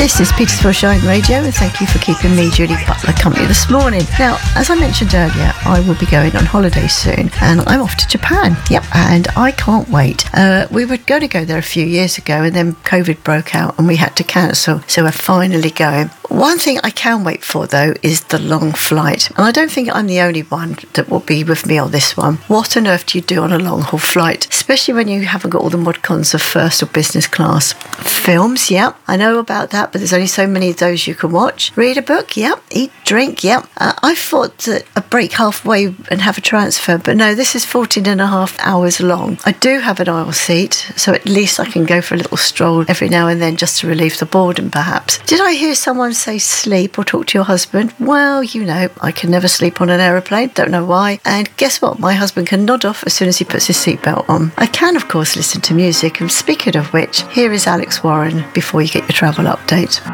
This is Petersfield Shine Radio, and thank you for keeping me, Julie Butler, company this morning. Now, as I mentioned earlier, I will be going on holiday soon, and I'm off to Japan. Yep, and I can't wait. We were going to go there a few years ago, and then COVID broke out, and we had to cancel, so we're finally going. One thing I can wait for, though, is the long flight. And I don't think I'm the only one that will be with me on this one. What on earth do you do on a long-haul flight? Especially when you haven't got all the mod cons of first or business class. Films, yep, I know about that, but there's only so many of those you can watch. Read a book, yep. Eat, drink, yep. I thought that I'd break halfway and have a transfer, but no, this is 14 and a half hours long. I do have an aisle seat, so at least I can go for a little stroll every now and then just to relieve the boredom, perhaps. Did I hear someone say sleep or talk to your husband? Well, you know, I can never sleep on an aeroplane, don't know why. And guess what? My husband can nod off as soon as he puts his seatbelt on. I can, of course, listen to music, and speaking of which, here is Alex Warren before you get your travel update.